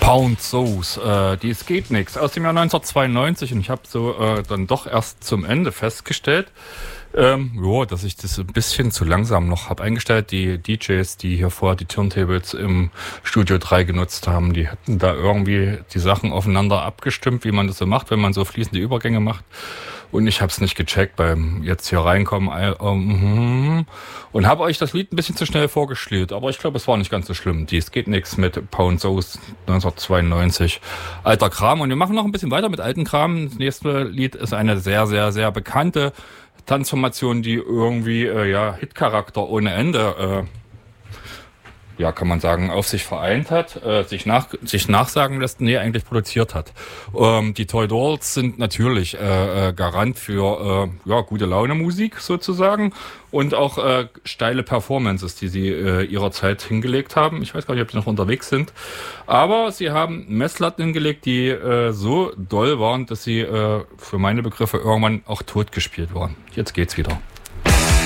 Pound Sauce, dies geht nix, aus dem Jahr 1992, und ich habe so dann doch erst zum Ende festgestellt, dass ich das ein bisschen zu langsam noch habe eingestellt. Die DJs, die hier vorher die Turntables im Studio 3 genutzt haben, die hätten da irgendwie die Sachen aufeinander abgestimmt, wie man das so macht, wenn man so fließende Übergänge macht. Und ich habe es nicht gecheckt beim jetzt hier reinkommen und habe euch das Lied ein bisschen zu schnell vorgespielt. Aber ich glaube, es war nicht ganz so schlimm. Dies geht nix mit Pound Sauce 1992. Alter Kram. Und wir machen noch ein bisschen weiter mit alten Kram. Das nächste Lied ist eine sehr, sehr, sehr bekannte Transformation, die irgendwie Hitcharakter ohne Ende kann man sagen, auf sich vereint hat, sich nachsagen lässt, eigentlich produziert hat. Die Toy Dolls sind natürlich Garant für gute Laune Musik sozusagen und auch steile Performances, die sie ihrer Zeit hingelegt haben. Ich weiß gar nicht, ob die noch unterwegs sind, aber sie haben Messlatten hingelegt, die so doll waren, dass sie für meine Begriffe irgendwann auch tot gespielt waren. Jetzt geht's wieder.